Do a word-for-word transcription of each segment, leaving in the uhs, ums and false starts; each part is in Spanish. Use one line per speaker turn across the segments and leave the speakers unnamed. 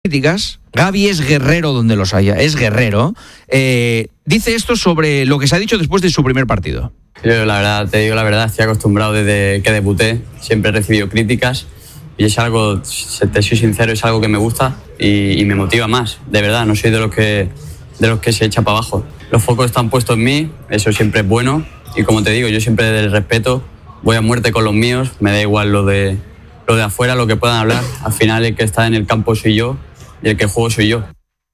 críticas, Gavi es guerrero donde los haya, es guerrero, eh, dice esto sobre lo que se ha dicho después de su primer partido.
Yo la verdad, te digo la verdad, estoy acostumbrado desde que debuté, siempre he recibido críticas y es algo, te soy sincero, es algo que me gusta y, y me motiva más, de verdad, no soy de los que, de los que se echa para abajo. Los focos están puestos en mí, eso siempre es bueno y como te digo, yo siempre desde el respeto voy a muerte con los míos, me da igual lo de, lo de afuera, lo que puedan hablar, al final el que está en el campo soy yo y el que juego soy yo.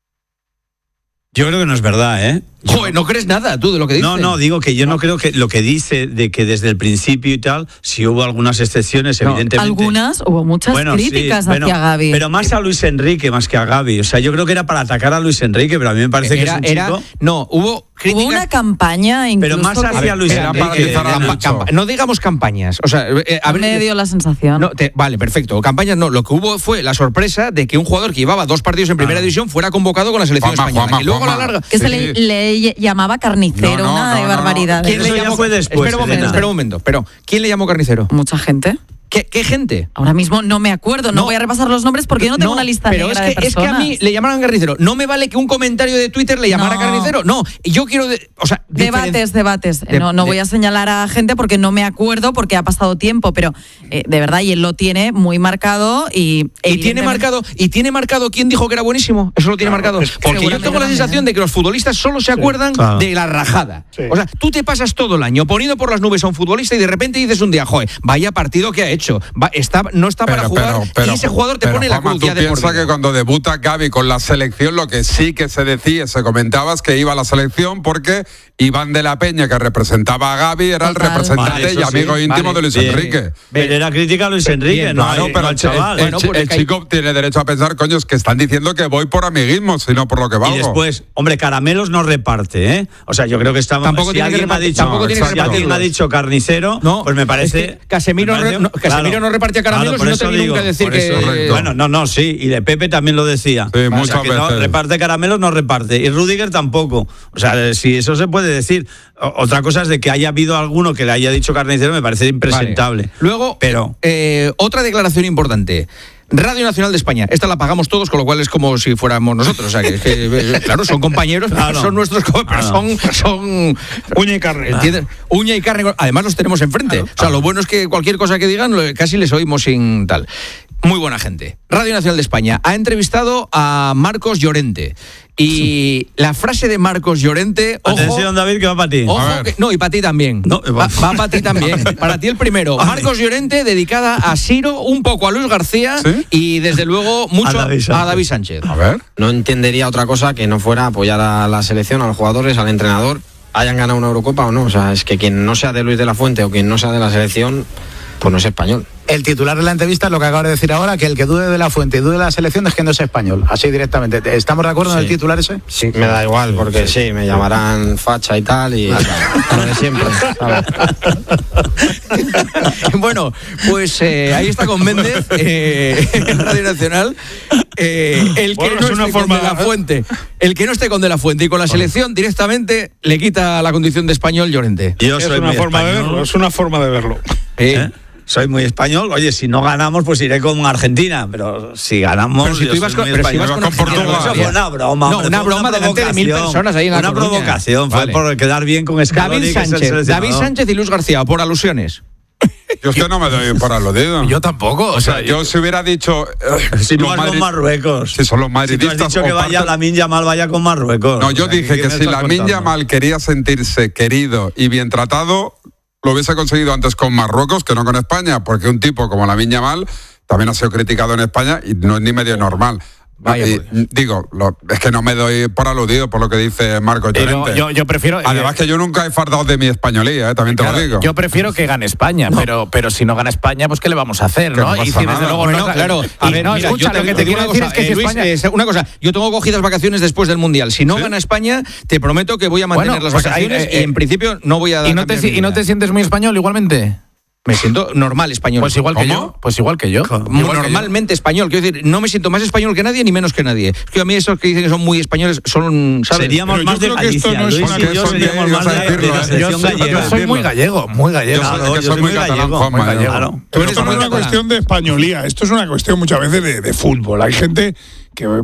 Yo creo que no es verdad, ¿eh?
Joder, no crees nada tú de lo que dice.
No, no, digo que yo no creo que lo que dice de que desde el principio y tal, si hubo algunas excepciones, no, evidentemente.
Algunas, hubo muchas bueno, críticas sí, hacia bueno, Gavi.
Pero más a Luis Enrique, más que a Gavi. O sea, yo creo que era para atacar a Luis Enrique, pero a mí me parece
era,
que es un
era,
chico...
No, hubo críticas...
Hubo una campaña incluso...
Pero más hacia Luis Enrique.
Campa, campa, no digamos campañas. O sea, eh,
a ver, me dio la sensación.
No, te, vale, perfecto. Campañas no. Lo que hubo fue la sorpresa de que un jugador que llevaba dos partidos en primera ah. división fuera convocado con la selección
Juanma,
española.
Juanma,
y luego
Juanma.
a la larga...
Que se le, le llamaba carnicero, no, no, una no, de barbaridad.
¿Quién le llamó?
Fue después,
espera un momento, espera un momento. Pero, ¿quién le llamó carnicero?
Mucha gente.
¿Qué, ¿Qué gente?
Ahora mismo no me acuerdo, no, no voy a repasar los nombres porque yo no tengo
no,
una lista
pero
negra
es que,
de personas.
es que a mí le llamaran carnicero. No me vale que un comentario de Twitter le llamara
no.
carnicero. No, yo quiero... De, o sea,
debates, debates.
De,
no no
de,
voy a señalar a gente porque no me acuerdo porque ha pasado tiempo, pero eh, de verdad, y él lo tiene muy marcado y...
Y tiene marcado, y tiene marcado quién dijo que era buenísimo. Eso lo tiene claro, marcado. Porque yo tengo la sensación de que los futbolistas solo se acuerdan sí, claro. de la rajada. Sí. O sea, tú te pasas todo el año poniendo por las nubes a un futbolista y de repente dices un día, joder, vaya partido que ha hecho. Va, está, no está para
pero,
jugar
pero, pero,
y ese jugador te
pero,
pone
Juanma,
la cruz ya de por vida.
Tú piensas que cuando debuta Gavi con la selección, lo que sí que se decía, se comentaba es que iba a la selección porque Iván de la Peña, que representaba a Gavi, era Total. el representante vale, y amigo sí, íntimo vale, de Luis
bien,
Enrique.
Pero era crítica a Luis Enrique, bien, no, no, pero
el chaval. El, el, el, el chico tiene derecho a pensar, coño, es que están diciendo que voy por amiguismo, sino por lo que valgo.
Y después, hombre, caramelos no reparte, ¿eh? O sea, yo creo que estamos...
Tampoco
si
tiene
alguien
que repartir,
ha dicho,
tampoco tiene que
si alguien ha dicho carnicero, no, pues me parece...
Es que Casemiro, me parece, no, Casemiro claro, no repartía caramelos claro, y no tenía nunca decir que...
Correcto. Bueno, no, no, sí, y de Pepe también lo decía.
Sí,
o
muchas
sea, que
veces.
No, reparte caramelos, no reparte. Y Rüdiger tampoco. O sea, si eso se puede decir. Otra cosa es de que haya habido alguno que le haya dicho carnicero, me parece impresentable.
Vale. Luego,
pero
eh, otra declaración importante. Radio Nacional de España. Esta la pagamos todos, con lo cual es como si fuéramos nosotros. O sea, que, que claro, son compañeros, ah, no. son nuestros, pero ah, no. son, son
uña y carne.
¿Entiendes? Uña y carne. Además los tenemos enfrente. Claro. O sea, lo bueno es que cualquier cosa que digan, casi les oímos sin tal. Muy buena gente. Radio Nacional de España ha entrevistado a Marcos Llorente. Y sí. la frase de Marcos Llorente... Ojo,
atención, David, que va para ti.
Ojo que, no, y para ti también. No, va, va para ti también. Para ti el primero. Marcos Llorente, dedicada a Siro, un poco a Luis García ¿sí? y, desde luego, mucho a David, a David Sánchez.
A ver.
No entendería otra cosa que no fuera apoyar a la selección, a los jugadores, al entrenador, hayan ganado una Eurocopa o no. O sea, es que quien no sea de Luis de la Fuente o quien no sea de la selección, pues no es español.
El titular de la entrevista es lo que acabo de decir ahora, que el que dude de la Fuente y dude de la selección es que no es español, así directamente. ¿Estamos de acuerdo sí. en el titular ese?
Sí, me da igual, porque sí, me llamarán facha y tal, y lo de siempre, ¿sabes?
Bueno, pues eh, ahí está con Méndez, eh, en Radio Nacional. Eh, el que bueno, no esté con de la Fuente, el que no esté con de la Fuente y con la selección directamente le quita la condición de español Llorente.
Yo soy es una forma español. de verlo, es una forma de verlo.
¿Eh? ¿Eh? Soy muy español. Oye, si no ganamos, pues iré con Argentina. Pero si ganamos,
pero si tú ibas con, pero si ibas con, con Portugal.
Eso fue una broma.
No, una broma delante de mil personas ahí en la
Una Coruña. provocación. Vale. Fue por quedar bien con Scaloni.
David Sánchez, David Sánchez y Luis García, por alusiones.
Yo es que no me doy por aludido.
Yo tampoco.
O sea, yo si hubiera dicho...
Eh, si no vas Madrid... con Marruecos.
Si son los madridistas...
Si tú has dicho que vaya parte... Lamine Yamal vaya con Marruecos.
No, yo o sea, dije que si Lamine Yamal quería sentirse querido y bien tratado, lo hubiese conseguido antes con Marruecos que no con España, porque un tipo como Lamine Yamal también ha sido criticado en España y no es ni medio normal. Vaya, y, digo, lo, es que no me doy por aludido por lo que dice Marcos Llorente.
Yo, yo prefiero...
Además eh, que yo nunca he fardado de mi españolía, eh, también te
claro,
lo digo.
Yo prefiero que gane España, no. pero, pero si no gana España, pues ¿qué le vamos a hacer? ¿no?
no
y si desde luego
bueno,
no...
Claro, a ver,
no,
mira,
escucha,
te,
lo que te quiero decir
cosa,
es que
eh,
si
Luis,
España...
eh, una cosa, yo tengo cogidas vacaciones después del Mundial. Si no ¿Sí? gana España, te prometo que voy a mantener bueno, las vacaciones pues, eh, y en principio no voy a dar...
¿Y no, te, ¿Y no te sientes muy español igualmente?
Me siento normal español.
Pues igual que
¿Cómo?
yo. Pues igual que yo.
Igual Normalmente que yo. español. Quiero decir, no me siento más español que nadie ni menos que nadie. Es que a mí esos que dicen que son muy españoles son, ¿sabes?
Seríamos más de Galicia. No Luis y yo seríamos más de, de la selección gallega.
Yo soy muy gallego, muy gallego.
Yo soy, claro, yo soy muy gallego. Muy gallego.
Claro. Pero esto no es una cuestión de españolía. Esto es una cuestión muchas veces de, de fútbol. Hay gente que